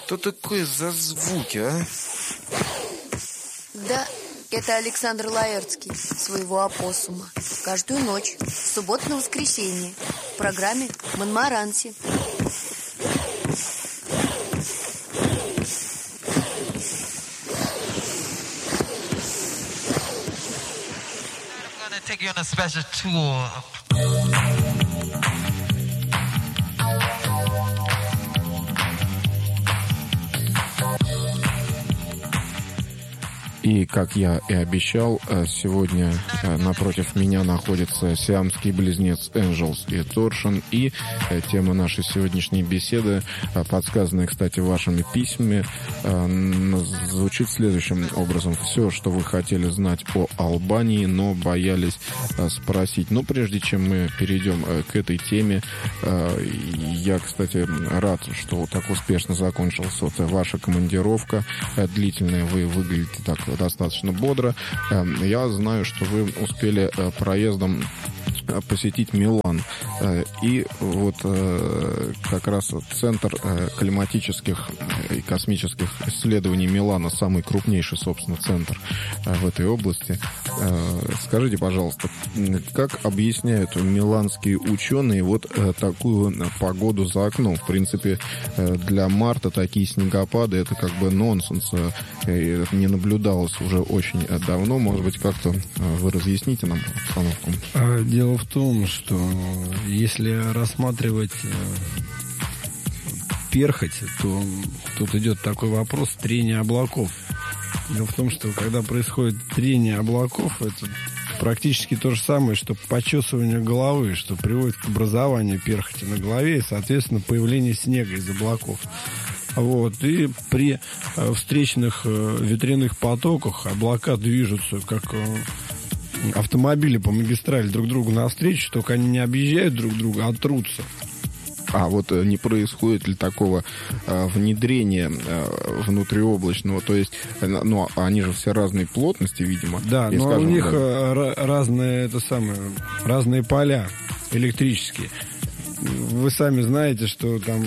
Что такое за звуки, а? Да, это Александр Лаэртский, своего опоссума. Каждую ночь, с субботы на воскресенье, в программе «Монмаранси». Take you on a special tour. И, как я и обещал, сегодня напротив меня находится сиамский близнец Энджелс и Торшин. И тема нашей сегодняшней беседы, подсказанная, кстати, вашими письмами, звучит следующим образом. Все, что вы хотели знать о Албании, но боялись спросить. Но прежде чем мы перейдем к этой теме, я, кстати, рад, что так успешно закончилась ваша командировка длительная. Вы выглядите так достаточно бодро. Я знаю, что вы успели проездом посетить Милан. И вот как раз центр климатических и космических исследований Милана, самый крупнейший, собственно, центр в этой области. Скажите, пожалуйста, как объясняют миланские ученые вот такую погоду за окном? В принципе, для марта такие снегопады — это как бы нонсенс. Не наблюдалось уже очень давно. Может быть, как-то вы разъясните нам обстановку? Дело в том, что если рассматривать перхоть, то тут идет такой вопрос трения облаков. Дело в том, что когда происходит трение облаков, это практически то же самое, что почесывание головы, что приводит к образованию перхоти на голове и, соответственно, появлению снега из облаков. Вот. И при встречных ветряных потоках облака движутся как автомобили по магистрали друг другу навстречу, только они не объезжают друг друга, а трутся. А вот не происходит ли такого внедрения внутриоблачного? То есть, ну, они же все разной плотности, видимо. Да, и, но скажем, у них разные поля электрические. Вы сами знаете, что там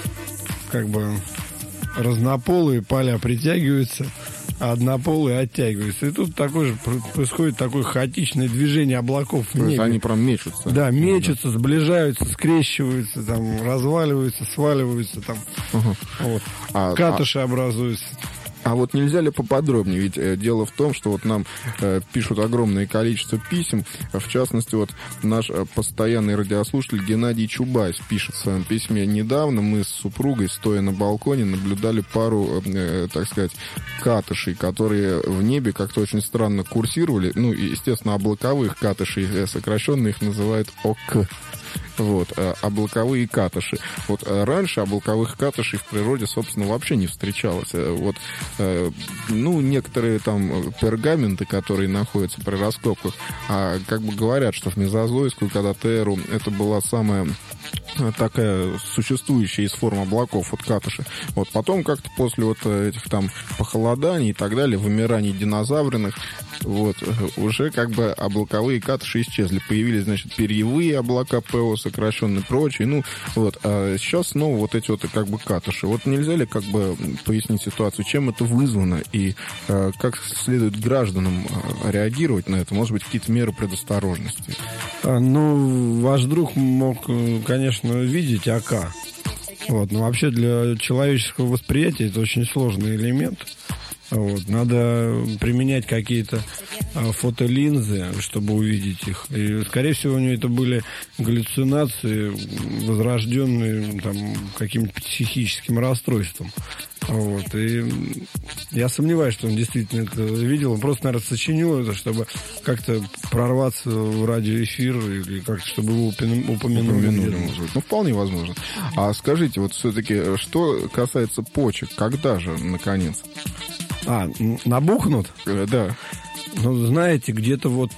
как бы разнополые поля притягиваются, а однополые оттягиваются. И тут происходит такое хаотичное движение облаков в небе. То есть они прям мечутся. Да, мечутся, сближаются, скрещиваются, там, разваливаются, сваливаются, там, вот. Катыши образуются. А вот нельзя ли поподробнее? Ведь дело в том, что вот нам пишут огромное количество писем. В частности, вот наш постоянный радиослушатель Геннадий Чубайс пишет в своем письме: недавно мы с супругой, стоя на балконе, наблюдали пару, так сказать, катышей, которые в небе как-то очень странно курсировали. Ну, и, естественно, облаковых катышей, сокращенно их называют ОК. Вот, облаковые катыши. Вот раньше облаковых катышей в природе, собственно, вообще не встречалось. Вот, ну, некоторые там пергаменты, которые находятся при раскопках, как бы говорят, что в мезозойскую, когда-то эру, это была самая такая существующая из форм облаков, вот катыши. Вот потом как-то после вот этих там похолоданий и так далее, вымираний динозавренных, вот, уже как бы облаковые катыши исчезли. Появились, значит, перьевые облака, ПО сокращенно и прочее. Ну, вот, а сейчас снова вот эти вот как бы катыши. Вот нельзя ли как бы пояснить ситуацию, чем это вызвано и как следует гражданам реагировать на это? Может быть, какие-то меры предосторожности? Ну, ваш друг мог, конечно, видеть АК. Вот, но вообще для человеческого восприятия это очень сложный элемент. Вот, надо применять какие-то фотолинзы, чтобы увидеть их. И, скорее всего, у него это были галлюцинации, возрожденные там каким-то психическим расстройством. Вот. И я сомневаюсь, что он действительно это видел. Он просто, наверное, сочинил это, чтобы как-то прорваться в радиоэфир или как-то, чтобы его упомянули. Ну, вполне возможно. А скажите, вот все-таки, что касается почек, когда же, наконец? Набухнут? Да. Ну, знаете, где-то вот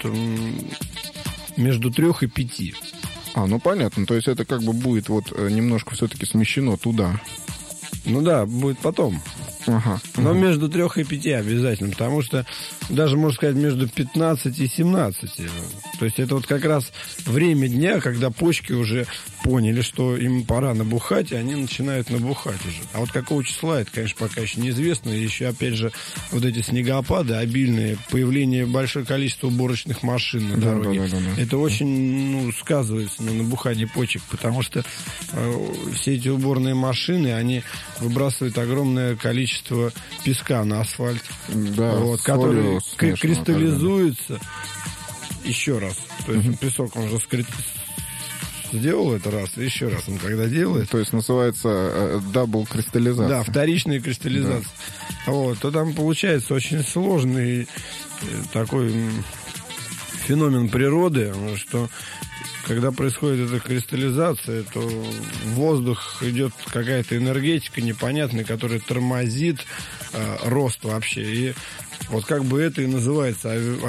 между 3 и 5. Ну, понятно. То есть это как бы будет вот немножко все-таки смещено туда. Ну да, будет потом. Но между 3 и 5 обязательно, потому что даже, можно сказать, между 15 и 17. То есть это вот как раз время дня, когда почки уже поняли, что им пора набухать, и они начинают набухать уже. А вот какого числа, это, конечно, пока еще неизвестно. И еще, опять же, вот эти снегопады обильные, появление большое количество уборочных машин на дороге. Да. Это очень сказывается на набухании почек, потому что все эти уборные машины, они выбрасывают огромное количество песка на асфальт, который кристаллизуется. Еще раз. То есть песок, он же сделал это раз, и еще раз он когда делает. То есть называется дабл кристаллизация. Да, вторичная кристаллизация. Да. Вот, то там получается очень сложный такой феномен природы, что когда происходит эта кристаллизация, то в воздух идет какая-то энергетика непонятная, которая тормозит рост вообще. И вот как бы это и называется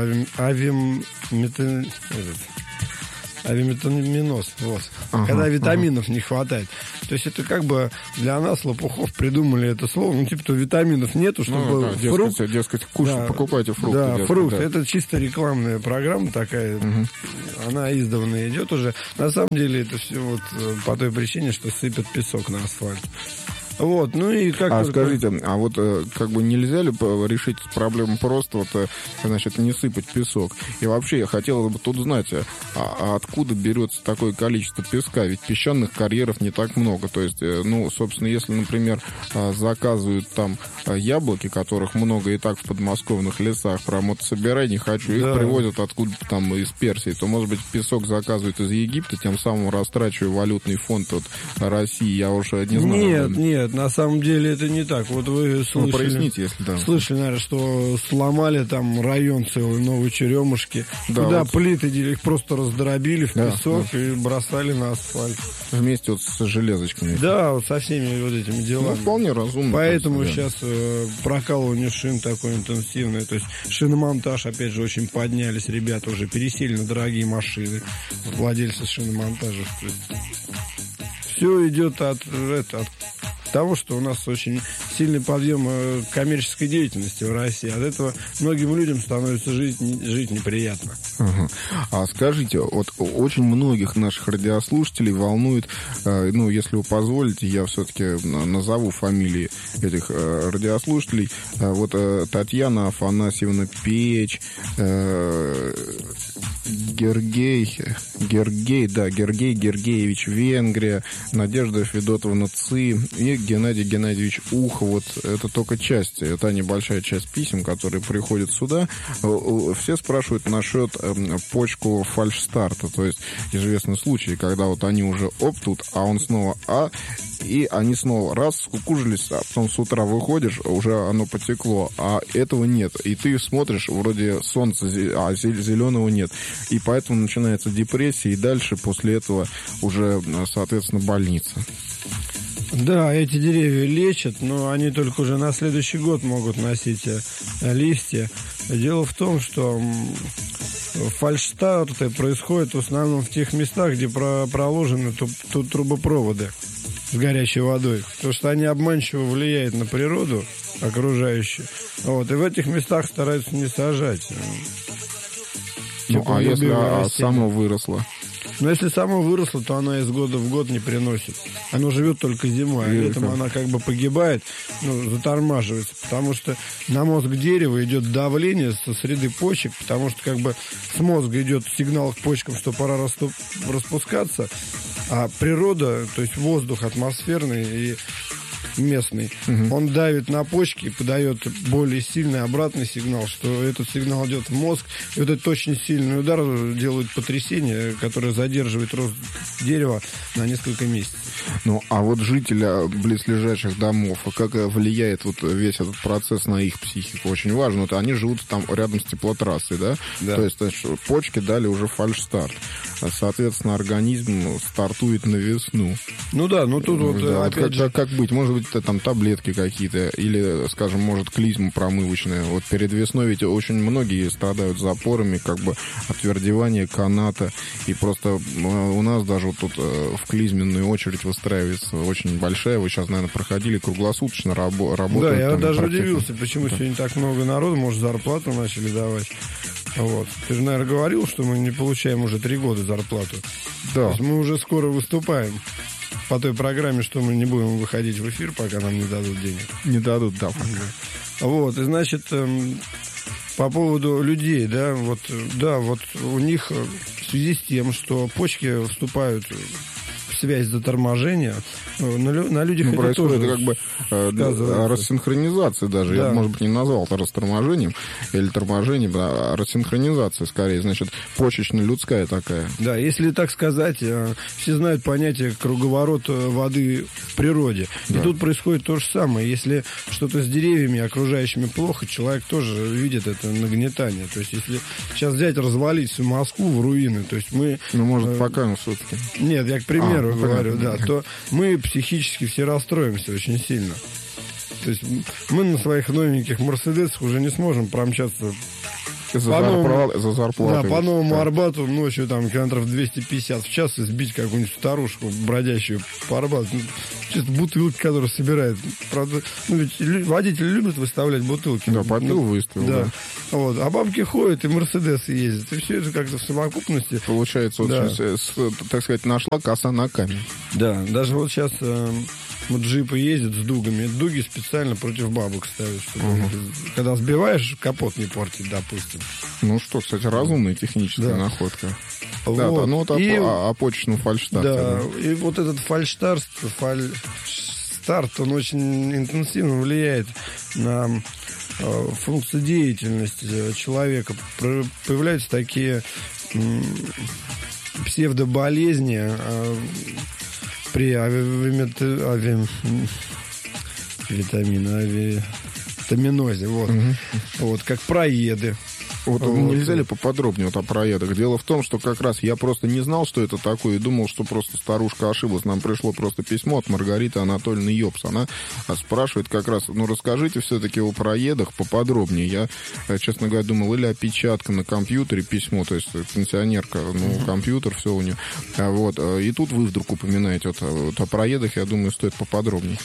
авиаминоз. Вот. Когда витаминов не хватает. То есть это как бы для нас, лопухов, придумали это слово. То витаминов нету, чтобы фрукт... Дескать, покупайте фрукты. Да, фрукт. Это чисто рекламная программа такая. Она издавна идет уже. На самом деле это все вот по той причине, что сыпят песок на асфальт. Вот, ну и как скажите, а вот как бы нельзя ли решить проблему просто значит, не сыпать песок? И вообще я хотел бы тут знать, откуда берется такое количество песка? Ведь песчаных карьеров не так много. То есть, собственно, если, например, заказывают там яблоки, которых много и так в подмосковных лесах, прям вот собирай, не хочу, их привозят откуда-то там из Персии, то, может быть, песок заказывают из Египта, тем самым растрачивая валютный фонд от России, я уже не знаю. Нет, на самом деле это не так. Вот вы слышали, проясните, если да. Слышали, наверное, что сломали там район целый, Новой Черемушки. Туда вот плиты их просто раздробили в песок и бросали на асфальт. Вместе вот с железочками. Да, вот со всеми вот этими делами. Вполне разумно. Поэтому сейчас прокалывание шин такое интенсивное. То есть шиномонтаж, опять же, очень поднялись. Ребята уже пересели на дорогие машины. Владельцы шиномонтажа. Все идет от того, что у нас очень сильный подъем коммерческой деятельности в России. От этого многим людям становится жить неприятно. А скажите, вот очень многих наших радиослушателей волнует, если вы позволите, я все-таки назову фамилии этих радиослушателей. Вот Татьяна Афанасьевна Печь, Гергей Гергеевич Венгрия, Надежда Федотовна Ци и Геннадий Геннадьевич Ухо. Вот это только часть, это небольшая часть писем, которые приходят сюда. Все спрашивают насчет почку фальшстарта, то есть известный случай, когда вот они уже тут, а он снова и они снова раз скукужились, а потом с утра выходишь, уже оно потекло, а этого нет. И ты смотришь, вроде солнца, а зеленого нет. И поэтому начинается депрессия, и дальше после этого уже, соответственно, больница. Да, эти деревья лечат, но они только уже на следующий год могут носить листья. Дело в том, что фальшстарты происходят в основном в тех местах, где проложены трубопроводы с горячей водой, потому что они обманчиво влияют на природу окружающую. Вот, и в этих местах стараются не сажать. А если само выросло? Но если само выросло, то она из года в год не приносит. Оно живет только зимой, а летом она как бы погибает, затормаживается, потому что на мозг дерева идет давление со среды почек, потому что как бы с мозга идет сигнал к почкам, что пора распускаться, а природа, то есть воздух атмосферный и местный, он давит на почки и подает более сильный обратный сигнал, что этот сигнал идет в мозг, и вот этот очень сильный удар делает потрясение, которое задерживает рост дерева на несколько месяцев. А вот жители близлежащих домов, как влияет вот весь этот процесс на их психику? Очень важно. Вот они живут там рядом с теплотрассой, да? То есть почки дали уже фальшстарт. Соответственно, организм стартует на весну. Тут вот опять же... Как быть? Может быть, там таблетки какие-то, или, скажем, может, клизма промывочная. Вот перед весной ведь очень многие страдают запорами, как бы отвердевание каната. И просто у нас даже вот тут в клизменную очередь выстраивается очень большая. Вы сейчас, наверное, проходили круглосуточно работают. Да, я даже удивился, почему сегодня так много народу, может, зарплату начали давать. Вот. Ты же, наверное, говорил, что мы не получаем уже 3 года зарплату. Да. То есть мы уже скоро выступаем по той программе, что мы не будем выходить в эфир, пока нам не дадут денег. Не дадут, да. Вот, и значит, по поводу людей, да, вот у них в связи с тем, что почки вступают в связь до торможения, на людях это происходит тоже как бы рассинхронизация даже. Да. Я, может быть, не назвал это расторможением или торможением, а рассинхронизация скорее. Значит, почечно-людская такая. Да, если так сказать, все знают понятие круговорот воды в природе. Да. И тут происходит то же самое. Если что-то с деревьями окружающими плохо, человек тоже видит это нагнетание. То есть, если сейчас взять, развалить всю Москву в руины, то есть мы... Ну, может, пока, ну, все-таки. Нет, я к примеру говорю, понятно. да, то мы психически все расстроимся очень сильно. То есть мы на своих новеньких Мерседесах уже не сможем промчаться За зарплату. Да, по Новому Арбату ночью там километров 250 в час и сбить какую-нибудь старушку бродящую по Арбату. Чисто бутылки, которые собирает. Правда, ведь водители любят выставлять бутылки. Да, попил, выставил. Да. Вот. А бабки ходят и Мерседесы ездят. И все это как-то в совокупности. Получается, да. так сказать, нашла коса на камень. Да, даже вот сейчас вот джипы ездят с дугами. Дуги специально против бабок ставят, чтобы когда сбиваешь, капот не портить, допустим. Ну что, кстати, разумная техническая находка. Вот. Да, ну вот И... о почечном фальштарте. Да, и вот этот фальштарт, он очень интенсивно влияет на функцию деятельности человека. Появляются такие псевдоболезни при авитаминозе, вот. Вот, как проеды. Вот нельзя ли поподробнее вот о проедах? Дело в том, что как раз я просто не знал, что это такое, и думал, что просто старушка ошиблась. Нам пришло просто письмо от Маргариты Анатольевны Йопс. Она спрашивает как раз, ну расскажите все-таки о проедах поподробнее. Я, честно говоря, думал, или опечатка на компьютере, письмо, то есть пенсионерка, ну, компьютер, все у нее. Вот. И тут вы вдруг упоминаете вот о проедах, я думаю, стоит поподробнее.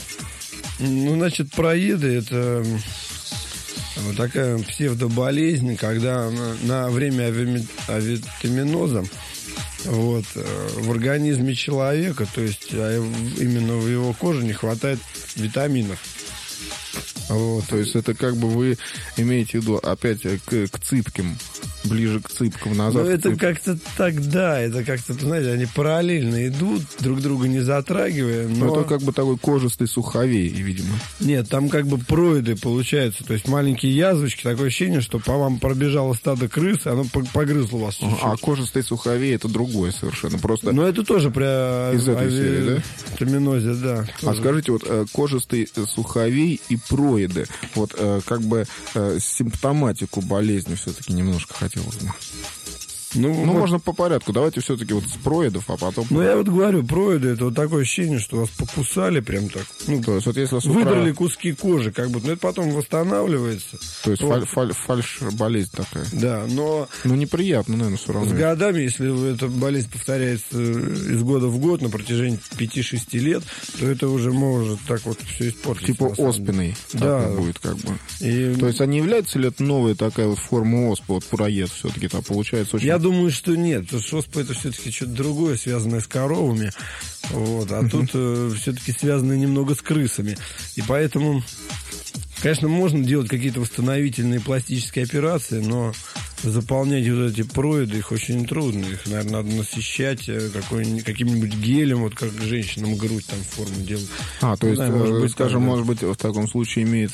Ну, значит, проеды — это вот такая псевдоболезнь, когда на время авитаминоза вот, в организме человека, то есть именно в его коже не хватает витаминов. Вот, то есть это как бы вы имеете в виду опять к цыпким, ближе к цыпкам, назад. Ну, это как-то так, да, это как-то, знаете, они параллельно идут, друг друга не затрагивая, но... Это как бы такой кожистый суховей, видимо. Нет, там как бы проиды получаются, то есть маленькие язвочки, такое ощущение, что по вам пробежало стадо крыс, оно погрызло вас чуть-чуть. А кожистый суховей — это другое совершенно, просто... Но это тоже при из этой серии, да? Авитаминозе, да. А скажите, вот кожистый суховей и проиды, вот как бы симптоматику болезни все-таки немножко хотелось бы. Ну, вот, можно по порядку. Давайте все-таки вот с проидов, а потом... Ну, я вот говорю, проиды — это вот такое ощущение, что вас покусали прям так. Ну, то есть, вот если выдрали куски кожи, как будто. Но это потом восстанавливается. То есть, вот. Фальш-болезнь такая. Да, но... Ну, неприятно, наверное, все равно. С годами, если эта болезнь повторяется из года в год на протяжении 5-6 лет, то это уже может так вот все испортить. Типа оспиной. Да. Будет как бы. То есть, а не является ли это новая такая вот форма оспы, вот проед все-таки там получается очень... Я думаю, что нет, потому что оспа — это все-таки что-то другое, связанное с коровами, вот, а тут все-таки связанное немного с крысами, и поэтому, конечно, можно делать какие-то восстановительные пластические операции, но заполнять вот эти проиды, их очень трудно, их, наверное, надо насыщать каким-нибудь гелем, вот как женщинам грудь там форму делают. То есть, знаю, может быть, в таком случае имеет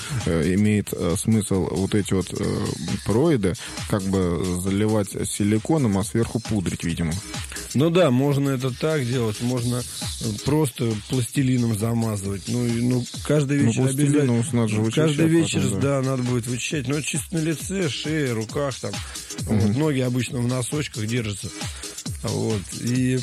смысл вот эти вот проиды как бы заливать силиконом, а сверху пудрить, видимо. Ну да, можно это так делать, можно просто пластилином замазывать. Ну каждый вечер обязательно. Каждый вечер, да, надо будет вычищать. Но чисто на лице, шее, руках там. Вот, ноги обычно в носочках держатся. Вот. И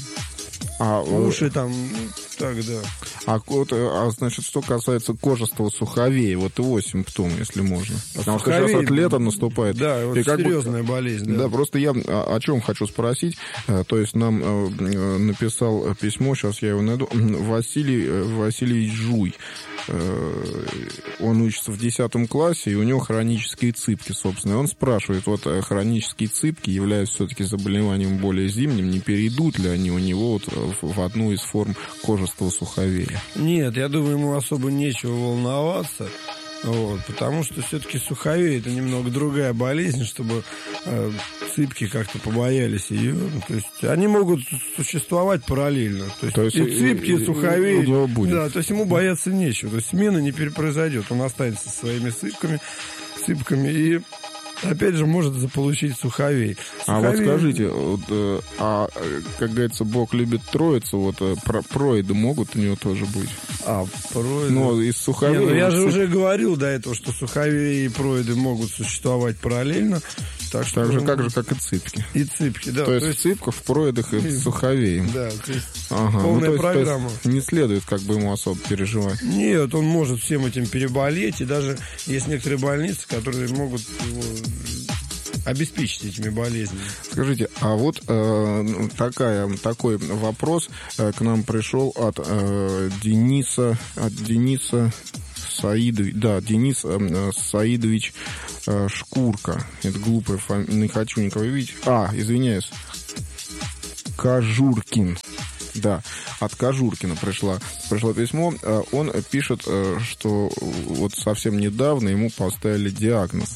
уши там, так, да. Значит, что касается кожистого суховея, вот его симптом, если можно. Потому суховей, что сейчас от лета наступает. Да, вот серьезная болезнь. Да, просто я о чем хочу спросить. То есть нам написал письмо, сейчас я его найду, Василий Васильевич Жуй. он учится в 10 классе, и у него хронические цыпки, собственно. И он спрашивает, вот хронические цыпки являются все-таки заболеванием более зимним, не перейдут ли они у него вот в одну из форм кожистого суховея? Нет, я думаю, ему особо нечего волноваться. Вот, потому что все-таки суховей это немного другая болезнь, чтобы цыпки как-то побоялись ее. То есть они могут существовать параллельно. То есть и цыпки, и суховей. Да, то есть ему бояться нечего. То есть смена не произойдет. Он останется со своими цыпками и опять же может заполучить суховей. А вот скажите, как говорится, Бог любит троицу, вот проиды могут у него тоже быть? Проиды? Ну, из суховей... я же уже говорил до этого, что суховей и проиды могут существовать параллельно. Так же, как и цыпки. И цыпки, да. То есть в цыпках, в проидах и в суховее. Да, то есть полная программа. То есть не следует как бы ему особо переживать. Нет, он может всем этим переболеть, и даже есть некоторые больницы, которые могут его обеспечить этими болезнями. Скажите, а вот такой вопрос к нам пришел от Дениса Саидович, да, Денис Саидович Шкурка. Это глупая фамилия, не хочу никого видеть. Извиняюсь. Кожуркин. Да, от Кожуркина пришло письмо. Он пишет, что вот совсем недавно ему поставили диагноз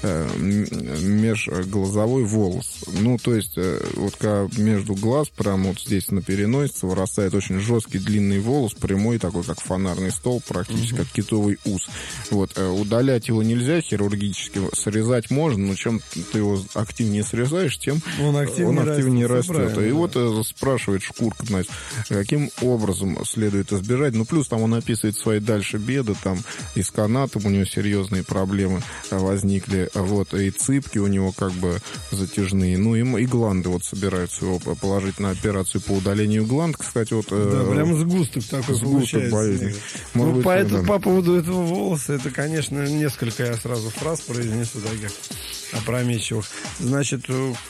межглазовой волос. Ну, то есть, вот когда между глаз, прямо вот здесь на переносице, вырастает очень жесткий длинный волос, прямой такой, как фонарный столб, практически как китовый ус. Вот, удалять его нельзя хирургически, срезать можно, но чем ты его активнее срезаешь, тем он активнее растет. И вот спрашивает Шкурка, значит, каким образом следует избежать. Ну, плюс там он описывает свои дальше беды, там и с канатом у него серьезные проблемы возникли, вот, и цыпки у него как бы затяжные, ну, и гланды вот собираются его положить на операцию по удалению гланд, кстати, вот... Да, прям сгусток такой получается. Болезни. По поводу этого волоса, это, конечно, несколько я сразу фраз произнесу таких опрометчивых. Значит,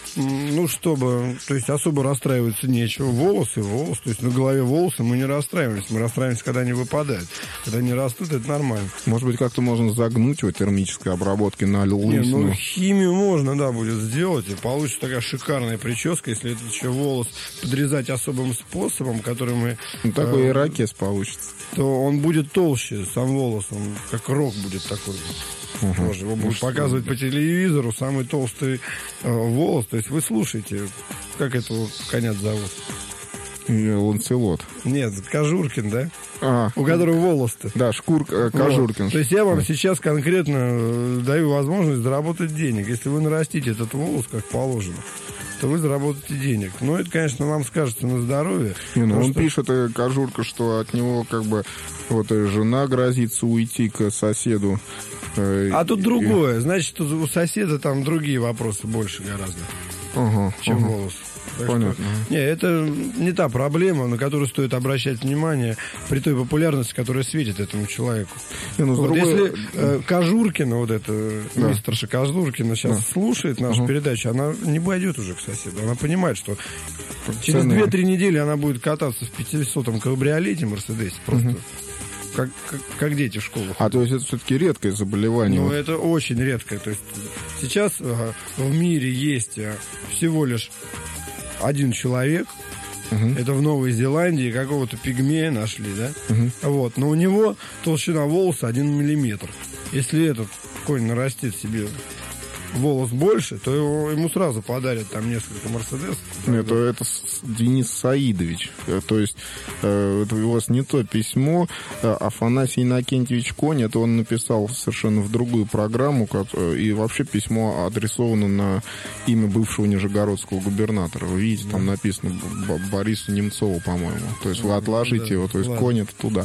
то есть особо расстраиваться нечего. Волос, то есть на голове волосы мы не расстраиваемся. Мы расстраиваемся, когда они выпадают. Когда они растут, это нормально. Может быть, как-то можно загнуть его термической обработкой на лысину? Химию можно, да, будет сделать. И получится такая шикарная прическа, если этот еще волос подрезать особым способом, который мы... такой ирокез получится. То он будет толще, сам волос. Он как рог будет такой. Тоже его будут показывать по телевизору, самый толстый волос. То есть вы слушаете, как этого коня зовут? Ланселот. Нет, Кожуркин, да? У которого волос-то. Да, Кожуркин. Вот. То есть я вам сейчас конкретно даю возможность заработать денег. Если вы нарастите этот волос, как положено, то вы заработаете денег. Но это, конечно, вам скажется на здоровье. Он пишет, Кожурка, что от него как бы вот жена грозится уйти к соседу. А тут другое. Значит, у соседа там другие вопросы больше гораздо, чем волос. Понятно. Это не та проблема, на которую стоит обращать внимание при той популярности, которая светит этому человеку. Если Кожуркина, мистерша Кожуркина сейчас слушает нашу передачу, она не пойдет уже к соседу. Она понимает, что через 2-3 недели она будет кататься в 500-м кабриолете Мерседесе просто. Как дети в школу. То есть это все-таки редкое заболевание? Это очень редкое. То есть сейчас в мире есть всего лишь один человек. Это в Новой Зеландии, какого-то пигмея нашли, да? Вот. Но у него толщина волоса 1 миллиметр. Если этот конь нарастит себе волос больше, то ему сразу подарят там несколько Мерседесов. Это Денис Саидович. То есть это у вас не то письмо. Афанасий Иннокентьевич Конь, это он написал совершенно в другую программу, и вообще письмо адресовано на имя бывшего нижегородского губернатора. Вы видите, там написано Борису Немцову, по-моему. То есть вы отложите его, то есть Конь это туда.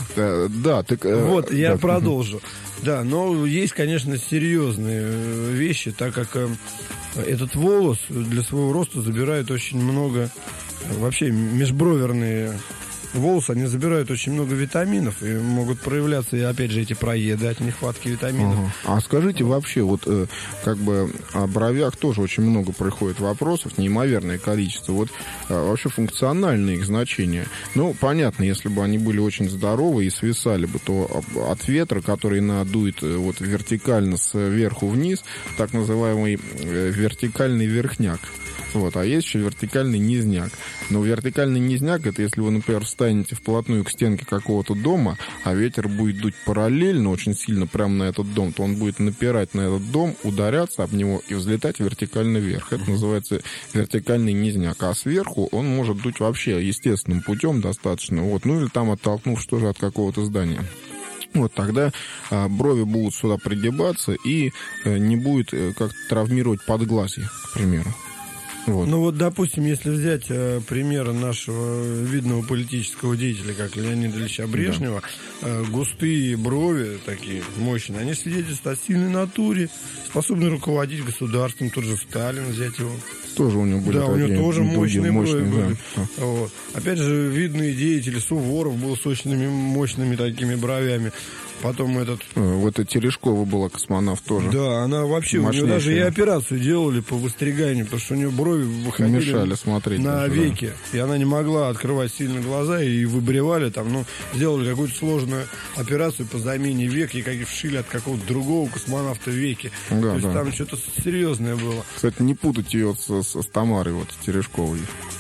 Я продолжу. Да, но есть, конечно, серьезные вещи, так как этот волос для своего роста забирает очень много, вообще межброверные волосы, они забирают очень много витаминов, и могут проявляться, и опять же, эти проеды от нехватки витаминов. А скажите вообще, вот как бы о бровях тоже очень много приходит вопросов, неимоверное количество. Вот вообще функциональные их значения. Ну, понятно, если бы они были очень здоровы и свисали бы, то от ветра, который надует вот вертикально сверху вниз, так называемый вертикальный верхняк. Вот, а есть еще вертикальный низняк. Но вертикальный низняк — это если вы, например, встанете вплотную к стенке какого-то дома, а ветер будет дуть параллельно очень сильно прямо на этот дом, то он будет напирать на этот дом, ударяться об него и взлетать вертикально вверх. Это называется вертикальный низняк. А сверху он может дуть вообще естественным путем достаточно. Вот, ну или там оттолкнувшись тоже от какого-то здания. Вот тогда брови будут сюда пригибаться и не будет как-то травмировать подглазье, к примеру. Вот. Ну вот, допустим, если взять пример нашего видного политического деятеля, как Леонида Ильича Брежнева, густые брови такие мощные, они свидетельствуют о сильной натуре, способны руководить государством. Тот же Сталин, взять его. Тоже у него были у него тоже мощные брови были. Да. Вот. Опять же, видные деятели, Суворов был с очень мощными такими бровями. Потом Вот и Терешкова была космонавт тоже. Да, она вообще, у нее даже и операцию делали по выстриганию, потому что у нее брови выходили мешали смотреть на даже, веки. Да. И она не могла открывать сильно глаза, и выбривали там, сделали какую-то сложную операцию по замене век, и как вшили от какого-то другого космонавта веки. Да, то есть там что-то серьезное было. Кстати, не путать ее с Тамарой, вот, Терешковой.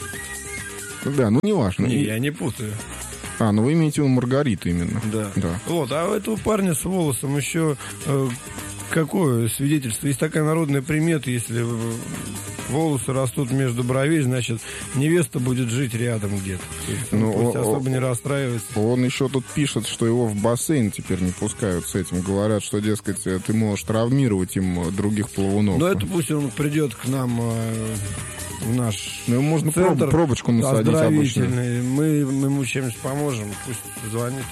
Да, не важно. Не, я не путаю. Ну вы имеете в виду Маргариту именно. Да. Да. Вот, а у этого парня с волосом еще какое свидетельство? Есть такая народная примета, если волосы растут между бровей, значит, невеста будет жить рядом где-то. Пусть особо не расстраивается. Он еще тут пишет, что его в бассейн теперь не пускают с этим. Говорят, что, дескать, ты можешь травмировать им других плавунов. Ну, это пусть он придет к нам в наш можно центр пробочку насадить обычно. Мы ему чем-нибудь поможем, пусть звонит.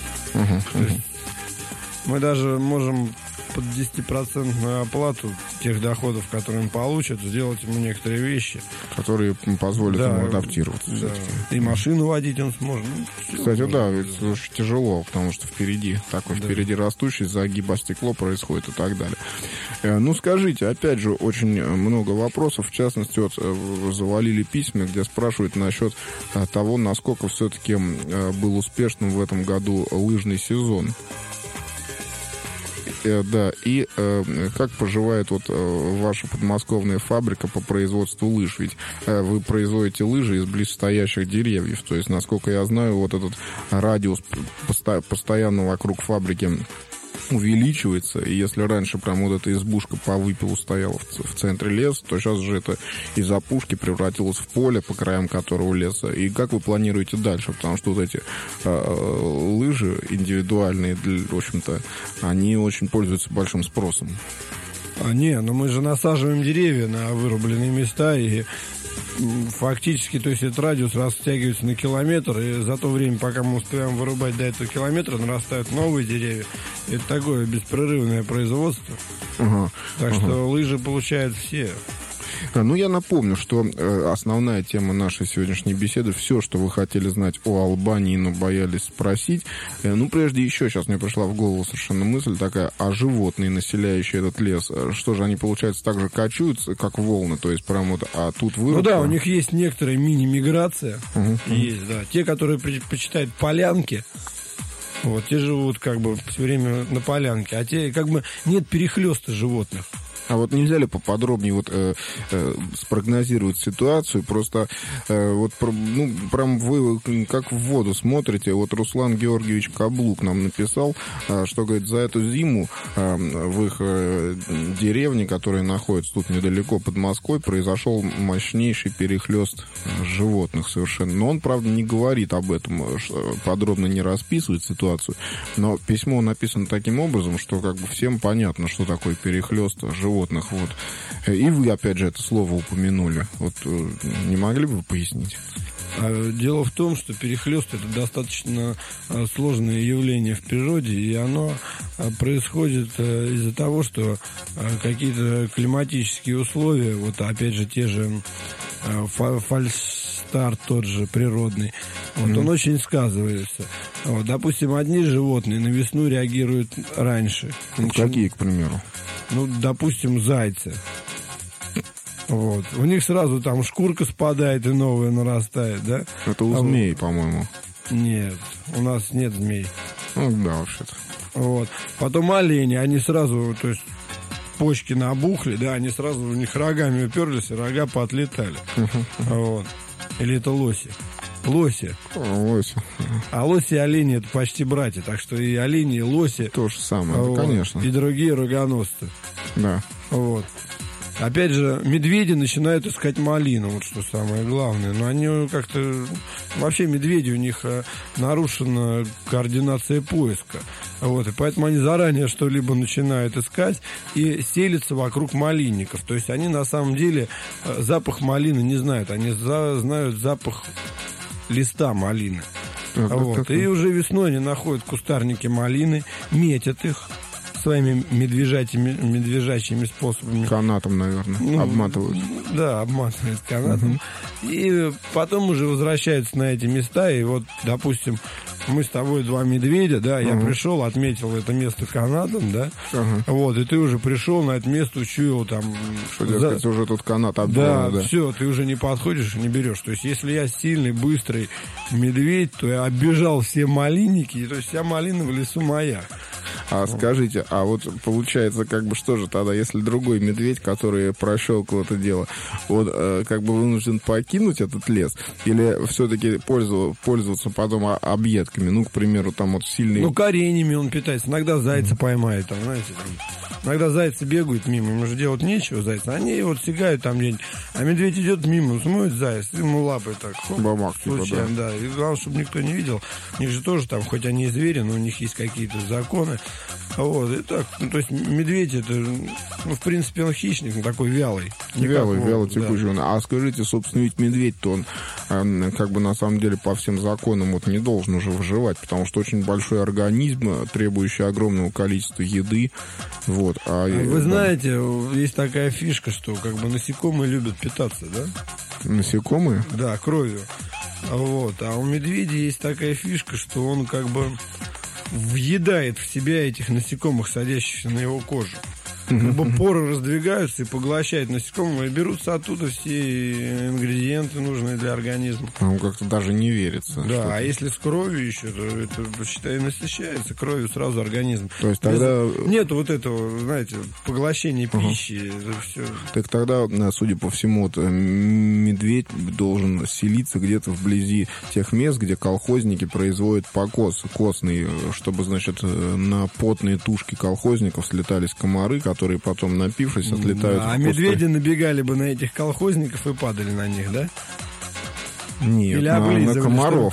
Мы даже можем под 10% оплату тех доходов, которые он получит, сделать ему некоторые вещи, которые позволят ему адаптироваться. Да. И машину водить он сможет. Кстати, да, ведь очень тяжело, потому что впереди впереди растущий загиб, стекло происходит и так далее. Скажите, опять же, очень много вопросов, в частности, завалили письма, где спрашивают насчет того, насколько все-таки был успешным в этом году лыжный сезон. Да, и как поживает ваша подмосковная фабрика по производству лыж? Ведь вы производите лыжи из близстоящих деревьев. То есть, насколько я знаю, этот радиус постоянно вокруг фабрики увеличивается, и если раньше прям эта избушка по выпилу стояла в центре леса, то сейчас же это из опушки превратилось в поле, по краям которого леса. И как вы планируете дальше? Потому что эти лыжи индивидуальные, в общем-то, они очень пользуются большим спросом. Но мы же насаживаем деревья на вырубленные места, и фактически, то есть этот радиус растягивается на километр, и за то время, пока мы успеваем вырубать до этого километра, нарастают новые деревья. Это такое беспрерывное производство. Так что лыжи получают все. Я напомню, что основная тема нашей сегодняшней беседы, все, что вы хотели знать о Албании, но боялись спросить. Прежде еще, сейчас мне пришла в голову совершенно мысль такая, а животные, населяющие этот лес, что же, они, получается, так же качаются, как волны, то есть прям а тут вырубка? У них есть некоторая мини-миграция, есть, да. Те, которые предпочитают полянки, те живут все время на полянке, а те нет перехлёста животных. А нельзя ли поподробнее спрогнозировать ситуацию? Просто прям вы как в воду смотрите. Руслан Георгиевич Каблук нам написал, что, говорит, за эту зиму в их деревне, которая находится тут недалеко под Москвой, произошел мощнейший перехлёст животных совершенно. Но он, правда, не говорит об этом, подробно не расписывает ситуацию. Но письмо написано таким образом, что всем понятно, что такое перехлёст животных. И вы, опять же, это слово упомянули. Не могли бы вы пояснить? Дело в том, что перехлёст — это достаточно сложное явление в природе, и оно происходит из-за того, что какие-то климатические условия, опять же, те же старт тот же природный. Вот он очень сказывается. Вот, допустим, одни животные на весну реагируют раньше. Какие, к примеру? Ну, допустим, зайцы. Вот. У них сразу там шкурка спадает и новая нарастает, да? Это у змей, по-моему. Нет, у нас нет змей. Ну, да, вообще-то. Вот. Потом олени, они сразу, то есть почки набухли, да, они сразу у них рогами уперлись, и рога поотлетали. Вот. Или это лоси? Лоси. Лоси. А лоси и олени это почти братья, так что и олени, и лоси. То же самое, вот. Да, конечно. И другие рогоносцы. Да. Вот. Опять же, медведи начинают искать малину, вот что самое главное. Но они как-то... Вообще медведи, у них нарушена координация поиска. Вот, и поэтому они заранее что-либо начинают искать и селятся вокруг малинников. То есть они на самом деле запах малины не знают. Они знают запах листа малины. Вот. И уже весной они находят кустарники малины, метят их своими медвежачьими способами. Канатом, наверное, обматывают. Да, обматывают канатом. И потом уже возвращаются на эти места. И вот, допустим, мы с тобой два медведя, да, я пришел, отметил это место канатом, да, вот, и ты уже пришел на это место, учуял там... Что, дескать, уже тут канат обматывает. Да, все, ты уже не подходишь, не берешь. То есть, если я сильный, быстрый медведь, то я оббежал все малинники, и то есть вся малина в лесу моя. А скажите, а вот получается, как бы, что же тогда, если другой медведь, который прощелкал это дело, вот как бы вынужден покинуть этот лес, или все-таки пользоваться потом объедками, ну, к примеру, там вот сильный... Ну, кореньями он питается, иногда зайца поймает, там, знаете, там... Иногда зайцы бегают мимо, им же делать нечего, зайцы, они вот сигают там где-нибудь, а медведь идет мимо, смотрит заяц, ему лапой так, бабах, случайно, типа, да, и главное, чтобы никто не видел, у них же тоже там, хоть они и звери, но у них есть какие-то законы, вот, и так, ну, то есть медведь это, ну, в принципе, он хищник, он такой вялый. Вяло текучий. Да. А скажите, собственно, ведь медведь-то он как бы на самом деле по всем законам вот не должен уже выживать, потому что очень большой организм, требующий огромного количества еды, вот. Вы знаете, есть такая фишка, что как бы насекомые любят питаться, да? Насекомые? Да, кровью. Вот. А у медведя есть такая фишка, что он как бы въедает в себя этих насекомых, садящихся на его кожу. Как бы поры раздвигаются и поглощают насекомых, и берутся оттуда все ингредиенты, нужные для организма. Он как-то даже не верится. Да, а если с кровью еще, то это, считай, насыщается кровью сразу организм. То есть тогда... Нет вот этого, знаете, поглощения пищи, это все. Так тогда, судя по всему, вот, медведь должен селиться где-то вблизи тех мест, где колхозники производят покос костный, чтобы, значит, на потные тушки колхозников слетались комары, которые потом, напившись, отлетают. А медведи набегали бы на этих колхозников и падали на них, да? Нет, или на комаров.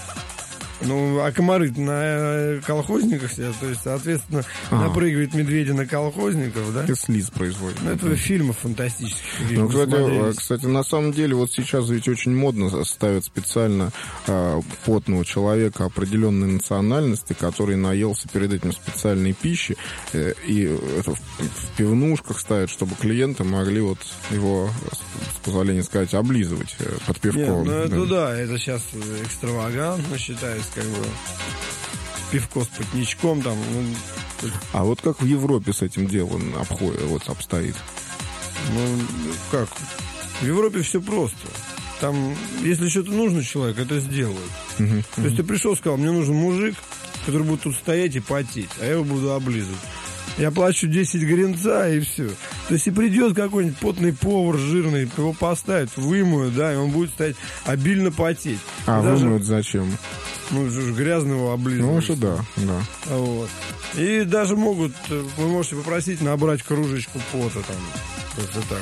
Ну, а комары на колхозниках сидят, то есть, соответственно, напрыгивают медведи на колхозников, да? И слиз производит. Ну, это фильмов фантастических. Ну, кстати, на самом деле, вот сейчас ведь очень модно ставят специально потного человека определенной национальности, который наелся перед этим специальной пищи, и это в пивнушках ставят, чтобы клиенты могли вот его, с позволения сказать, облизывать под пивком. Нет, ну, это да, это сейчас экстравагантно считается, как бы пивко с потничком там. Ну, а вот как в Европе с этим делом обстоит? Ну, как? В Европе все просто. Там, если что-то нужно человеку, это сделают. То есть ты пришел, сказал, мне нужен мужик, который будет тут стоять и потеть, а я его буду облизывать. Я плачу 10 гринца, и все. То есть и придет какой-нибудь потный повар жирный, его поставят, вымоют, да, и он будет стоять обильно потеть. А вымоют зачем? Ну, грязного облизывать. Ну, что да. Вот. И даже могут, вы можете попросить набрать кружечку пота там. Просто так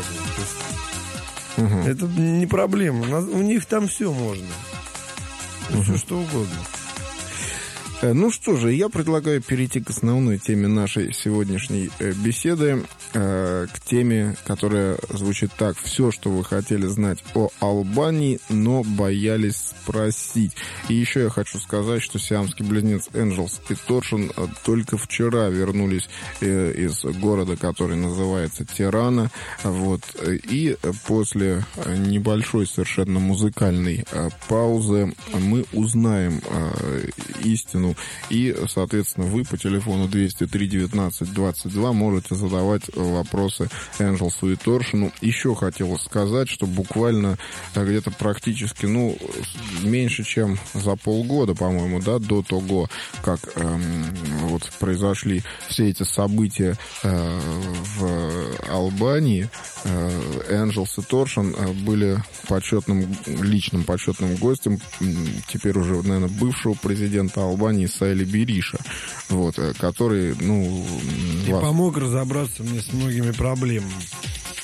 вот. Это не проблема. У них там все можно. Все что угодно. Ну что же, я предлагаю перейти к основной теме нашей сегодняшней беседы, к теме, которая звучит так: все, что вы хотели знать о Албании, но боялись спросить. И еще я хочу сказать, что сиамский близнец Энджелс и Торшин только вчера вернулись из города, который называется Тирана. Вот. И после небольшой совершенно музыкальной паузы мы узнаем истину. И, соответственно, вы по телефону 203-19-22 можете задавать вопросы Энджелсу и Торшину. Еще хотелось сказать, что буквально где-то практически, меньше, чем за полгода, по-моему, да, до того, как вот произошли все эти события в Албании, Энджелс и Торшин были личным почетным гостем, теперь уже, наверное, бывшего президента Албании Сайли Бериша, вот, который, и помог разобраться мне с многими проблемами.